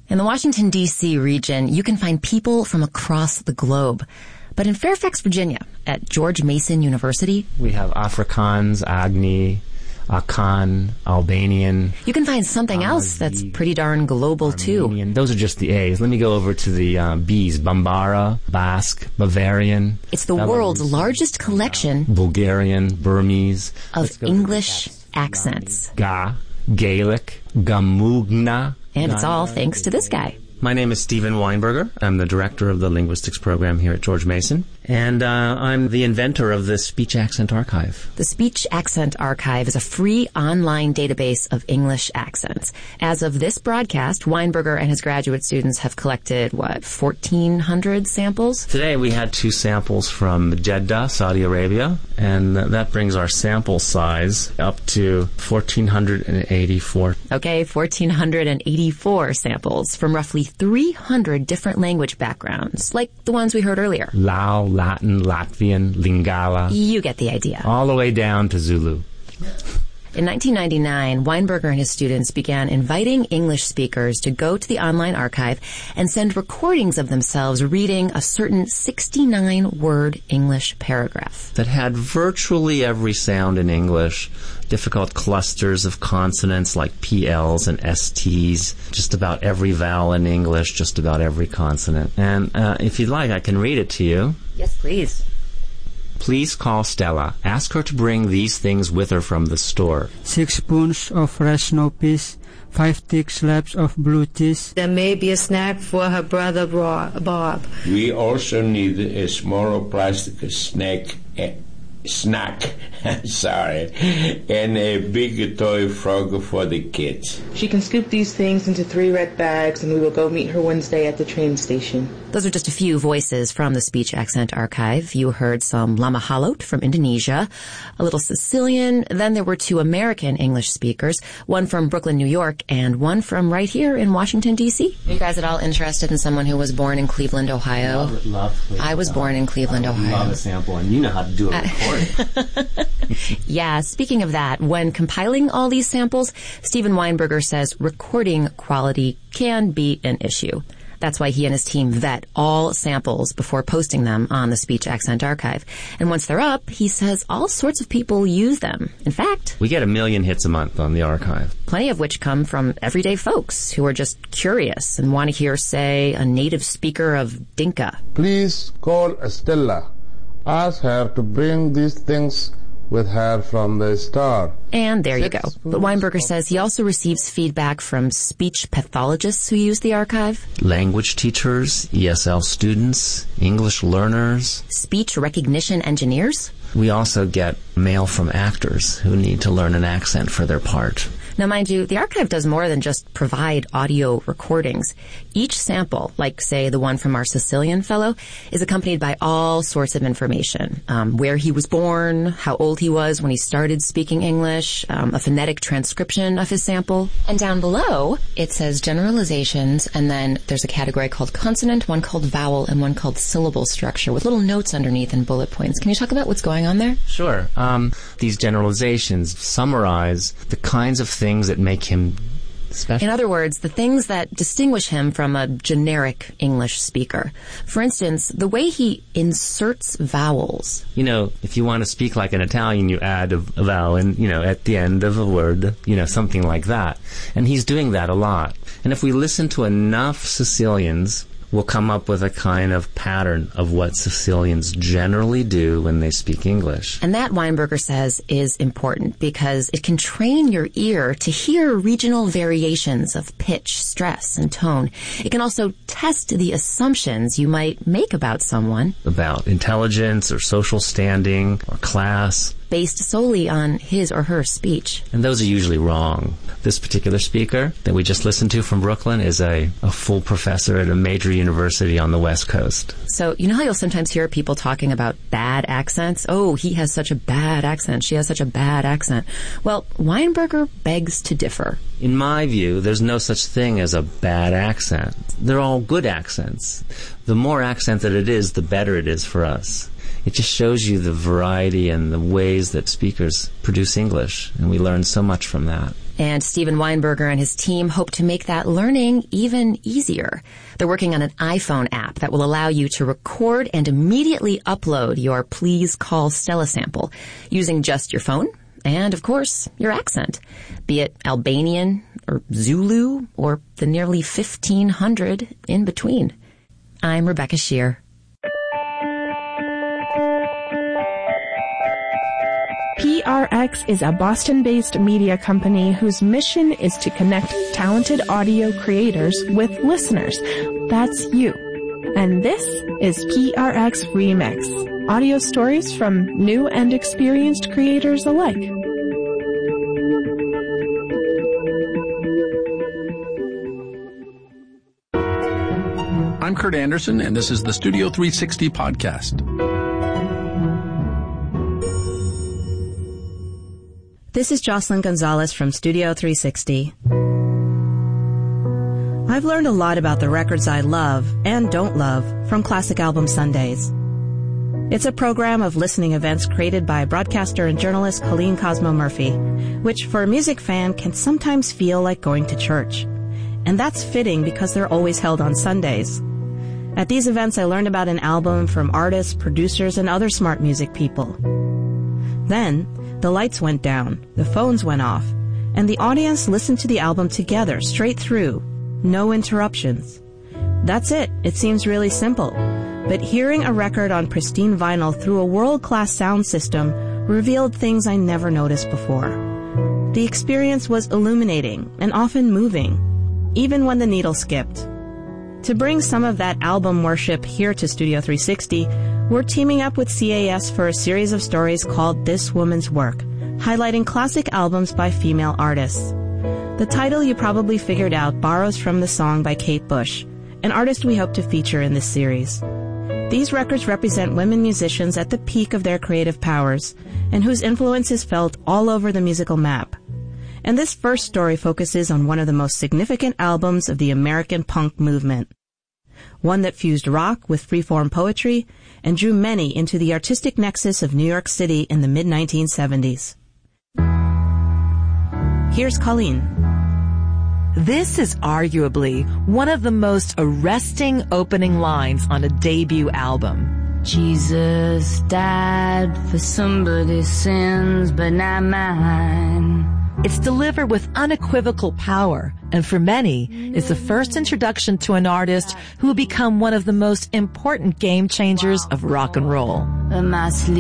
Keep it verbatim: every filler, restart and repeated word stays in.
In the Washington, D C region, you can find people from across the globe. But in Fairfax, Virginia, at George Mason University, we have Afrikaans, Agni, Akan, Albanian. You can find something Amazi, else that's pretty darn global, Armenian. too. Those are just the A's. Let me go over to the uh, B's. Bambara, Basque, Bavarian. It's the Belarus, world's largest collection Bulgarian, Burmese. of English accents. Ga, Gaelic, Gamugna. And it's all thanks to this guy. My name is Stephen Weinberger. I'm the director of the linguistics program here at George Mason. And uh, I'm the inventor of the Speech Accent Archive. The Speech Accent Archive is a free online database of English accents. As of this broadcast, Weinberger and his graduate students have collected, what, fourteen hundred samples? Today we had two samples from Jeddah, Saudi Arabia, and that brings our sample size up to one thousand four hundred eighty-four. Okay, one thousand four hundred eighty-four samples from roughly three hundred different language backgrounds, like the ones we heard earlier. Lao, Latin, Latvian, Lingala. You get the idea. All the way down to Zulu. In nineteen ninety-nine, Weinberger and his students began inviting English speakers to go to the online archive and send recordings of themselves reading a certain sixty-nine word English paragraph. That had virtually every sound in English, difficult clusters of consonants like P Ls and S Ts, just about every vowel in English, just about every consonant. And uh, if you'd like, I can read it to you. Yes, please. Please call Stella. Ask her to bring these things with her from the store. Six spoons of fresh snow peas, five thick slabs of blue cheese. There may be a snack for her brother Bob. We also need a small plastic snack, uh, snack, sorry, and a big toy frog for the kids. She can scoop these things into three red bags, and we will go meet her Wednesday at the train station. Those are just a few voices from the Speech Accent Archive. You heard some Lama Halot from Indonesia, a little Sicilian, then there were two American English speakers, one from Brooklyn, New York, and one from right here in Washington, D C. Are you guys at all interested in someone who was born in Cleveland, Ohio? Love, love Cleveland. I was born in Cleveland, I Ohio. love a sample, and you know how to do a recording. Yeah, speaking of that, when compiling all these samples, Stephen Weinberger says recording quality can be an issue. That's why he and his team vet all samples before posting them on the Speech Accent Archive. And once they're up, he says all sorts of people use them. In fact, We get a million hits a month on the archive. plenty of which come from everyday folks who are just curious and want to hear, say, a native speaker of Dinka. Please call Stella. Ask her to bring these things with her from the store. And there you go. But Weinberger says he also receives feedback from speech pathologists who use the archive, Language teachers, E S L students, English learners. speech recognition engineers. We also get mail from actors who need to learn an accent for their part. Now, mind you, the archive does more than just provide audio recordings. Each sample, like, say, the one from our Sicilian fellow, is accompanied by all sorts of information. Um, where he was born, how old he was when he started speaking English, um, a phonetic transcription of his sample. And down below, it says generalizations, and then there's a category called consonant, one called vowel, and one called syllable structure, with little notes underneath and bullet points. Can you talk about what's going on there? Sure. Um, these generalizations summarize the kinds of things that make him special. In other words, the things that distinguish him from a generic English speaker. For instance, the way he inserts vowels. You know, if you want to speak like an Italian, you add a, a vowel in, you know, at the end of a word, you know, something like that. And he's doing that a lot. And if we listen to enough Sicilians, we'll come up with a kind of pattern of what Sicilians generally do when they speak English. And that, Weinberger says, is important because it can train your ear to hear regional variations of pitch, stress, and tone. It can also test the assumptions you might make about someone. About intelligence or social standing or class. Based solely on his or her speech. And those are usually wrong. This particular speaker that we just listened to from Brooklyn is a, a full professor at a major university on the West Coast. So, you know how you'll sometimes hear people talking about bad accents? Oh, he has such a bad accent. She has such a bad accent. Well, Weinberger begs to differ. In my view, there's no such thing as a bad accent. They're all good accents. The more accent that it is, the better it is for us. It just shows you the variety and the ways that speakers produce English, and we learn so much from that. And Steven Weinberger and his team hope to make that learning even easier. They're working on an iPhone app that will allow you to record and immediately upload your Please Call Stella sample using just your phone and, of course, your accent, be it Albanian or Zulu or the nearly fifteen hundred in between. I'm Rebecca Shear. P R X is a Boston-based media company whose mission is to connect talented audio creators with listeners. That's you. And this is P R X Remix, audio stories from new and experienced creators alike. I'm Kurt Anderson, and this is the Studio three sixty podcast. This is Jocelyn Gonzalez from Studio three sixty. I've learned a lot about the records I love and don't love from Classic Album Sundays. It's a program of listening events created by broadcaster and journalist Colleen Cosmo Murphy, which for a music fan can sometimes feel like going to church. And that's fitting because they're always held on Sundays. At these events, I learned about an album from artists, producers, and other smart music people. Then, the lights went down, the phones went off, and the audience listened to the album together, straight through. No interruptions. That's it. It seems really simple. But hearing a record on pristine vinyl through a world-class sound system revealed things I never noticed before. The experience was illuminating and often moving, even when the needle skipped. To bring some of that album worship here to Studio three sixty, we're teaming up with C A S for a series of stories called This Woman's Work, highlighting classic albums by female artists. The title, you probably figured out, borrows from the song by Kate Bush, an artist we hope to feature in this series. These records represent women musicians at the peak of their creative powers, and whose influence is felt all over the musical map. And this first story focuses on one of the most significant albums of the American punk movement. One that fused rock with freeform poetry and drew many into the artistic nexus of New York City in the mid nineteen seventies. Here's Colleen. This is arguably one of the most arresting opening lines on a debut album. Jesus died for somebody's sins, but not mine. It's delivered with unequivocal power, and for many, is the first introduction to an artist who will become one of the most important game changers of rock and roll.